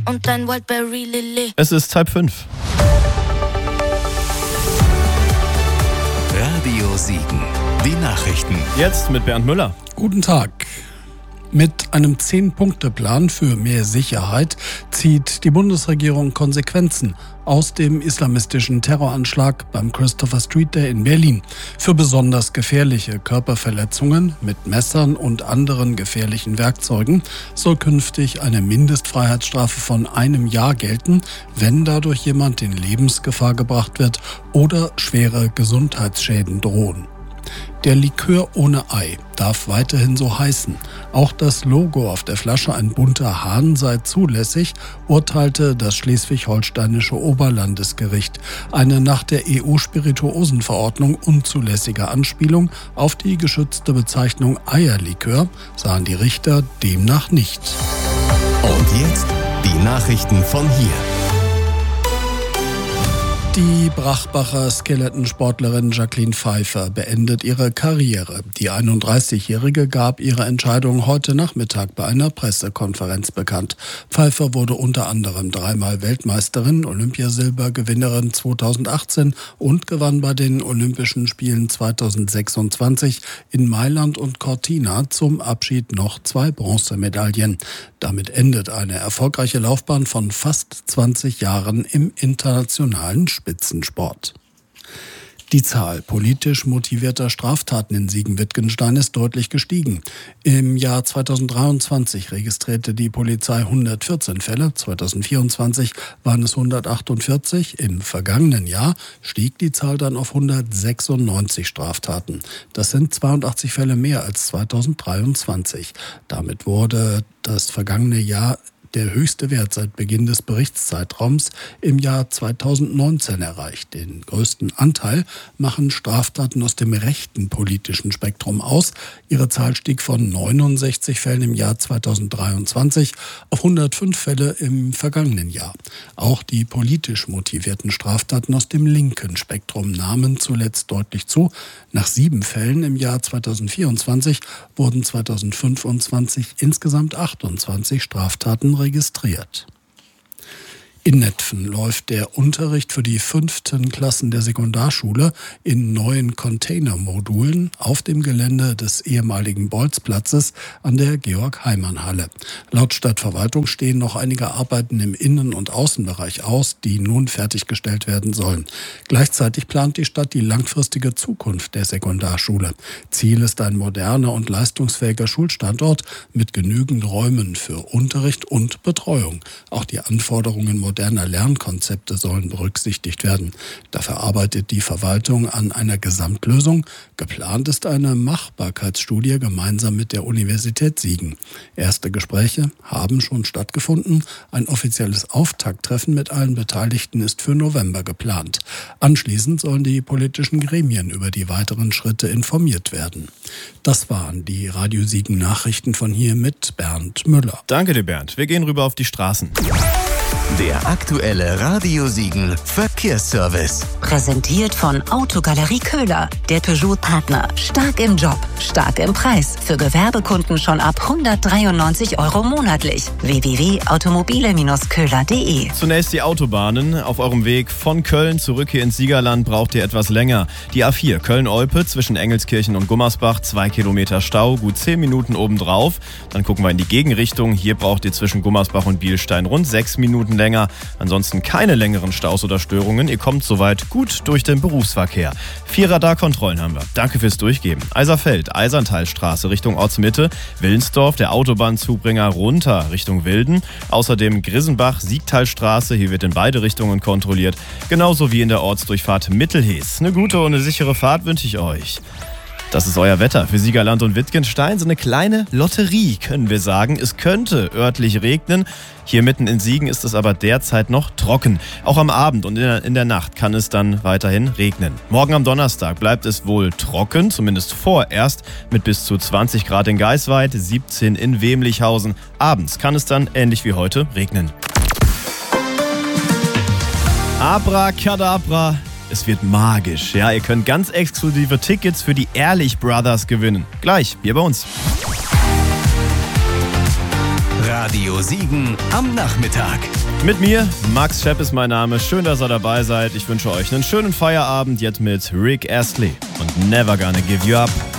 und dein Wildberry Lily. Es ist 4:30. Radio Siegen. Die Nachrichten. Jetzt mit Bernd Müller. Guten Tag. Mit einem 10-Punkte-Plan für mehr Sicherheit zieht die Bundesregierung Konsequenzen aus dem islamistischen Terroranschlag beim Christopher Street Day in Berlin. Für besonders gefährliche Körperverletzungen mit Messern und anderen gefährlichen Werkzeugen soll künftig eine Mindestfreiheitsstrafe von 1 Jahr gelten, wenn dadurch jemand in Lebensgefahr gebracht wird oder schwere Gesundheitsschäden drohen. Der Likör ohne Ei darf weiterhin so heißen. Auch das Logo auf der Flasche, ein bunter Hahn, sei zulässig, urteilte das schleswig-holsteinische Oberlandesgericht. Eine nach der EU-Spirituosenverordnung unzulässige Anspielung auf die geschützte Bezeichnung Eierlikör sahen die Richter demnach nicht. Und jetzt die Nachrichten von hier. Die Brachbacher Skeletonsportlerin Jacqueline Pfeiffer beendet ihre Karriere. Die 31-Jährige gab ihre Entscheidung heute Nachmittag bei einer Pressekonferenz bekannt. Pfeiffer wurde unter anderem 3-mal Weltmeisterin, Olympiasilbergewinnerin 2018 und gewann bei den Olympischen Spielen 2026 in Mailand und Cortina zum Abschied noch 2 Bronzemedaillen. Damit endet eine erfolgreiche Laufbahn von fast 20 Jahren im internationalen Spitzensport. Die Zahl politisch motivierter Straftaten in Siegen-Wittgenstein ist deutlich gestiegen. Im Jahr 2023 registrierte die Polizei 114 Fälle, 2024 waren es 148. Im vergangenen Jahr stieg die Zahl dann auf 196 Straftaten. Das sind 82 Fälle mehr als 2023. Damit wurde das vergangene Jahr der höchste Wert seit Beginn des Berichtszeitraums im Jahr 2019 erreicht. Den größten Anteil machen Straftaten aus dem rechten politischen Spektrum aus. Ihre Zahl stieg von 69 Fällen im Jahr 2023 auf 105 Fälle im vergangenen Jahr. Auch die politisch motivierten Straftaten aus dem linken Spektrum nahmen zuletzt deutlich zu. Nach 7 Fällen im Jahr 2024 wurden 2025 insgesamt 28 Straftaten registriert. In Netphen läuft der Unterricht für die 5. Klassen der Sekundarschule in neuen Containermodulen auf dem Gelände des ehemaligen Bolzplatzes an der Georg-Heimann-Halle. Laut Stadtverwaltung stehen noch einige Arbeiten im Innen- und Außenbereich aus, die nun fertiggestellt werden sollen. Gleichzeitig plant die Stadt die langfristige Zukunft der Sekundarschule. Ziel ist ein moderner und leistungsfähiger Schulstandort mit genügend Räumen für Unterricht und Betreuung. Auch die Anforderungen moderner Lernkonzepte sollen berücksichtigt werden. Dafür arbeitet die Verwaltung an einer Gesamtlösung. Geplant ist eine Machbarkeitsstudie gemeinsam mit der Universität Siegen. Erste Gespräche haben schon stattgefunden. Ein offizielles Auftakttreffen mit allen Beteiligten ist für November geplant. Anschließend sollen die politischen Gremien über die weiteren Schritte informiert werden. Das waren die Radio Siegen Nachrichten von hier mit Bernd Müller. Danke dir, Bernd. Wir gehen rüber auf die Straßen. Der aktuelle Radio Siegen Verkehrsservice. Präsentiert von Autogalerie Köhler, der Peugeot-Partner. Stark im Job, stark im Preis. Für Gewerbekunden schon ab 193 € monatlich. www.automobile-köhler.de. Zunächst die Autobahnen. Auf eurem Weg von Köln zurück hier ins Siegerland braucht ihr etwas länger. Die A4 Köln-Olpe zwischen Engelskirchen und Gummersbach, 2 Kilometer Stau, gut 10 Minuten obendrauf. Dann gucken wir in die Gegenrichtung. Hier braucht ihr zwischen Gummersbach und Bielstein rund 6 Minuten länger. Ansonsten keine längeren Staus oder Störungen. Ihr kommt soweit gut durch den Berufsverkehr. 4 Radarkontrollen haben wir. Danke fürs Durchgeben. Eiserfeld, Eiserntalstraße Richtung Ortsmitte. Willensdorf, der Autobahnzubringer runter Richtung Wilden. Außerdem Grissenbach, Siegtalstraße. Hier wird in beide Richtungen kontrolliert. Genauso wie in der Ortsdurchfahrt Mittelhees. Eine gute und eine sichere Fahrt wünsche ich euch. Das ist euer Wetter für Siegerland und Wittgenstein. So eine kleine Lotterie, können wir sagen. Es könnte örtlich regnen. Hier mitten in Siegen ist es aber derzeit noch trocken. Auch am Abend und in der Nacht kann es dann weiterhin regnen. Morgen am Donnerstag bleibt es wohl trocken, zumindest vorerst, mit bis zu 20 Grad in Geisweid, 17 in Wemlichhausen. Abends kann es dann ähnlich wie heute regnen. Abracadabra. Es wird magisch. Ja, ihr könnt ganz exklusive Tickets für die Ehrlich Brothers gewinnen. Gleich, hier bei uns. Radio Siegen am Nachmittag. Mit mir, Max Schepp ist mein Name. Schön, dass ihr dabei seid. Ich wünsche euch einen schönen Feierabend jetzt mit Rick Astley und Never Gonna Give You Up.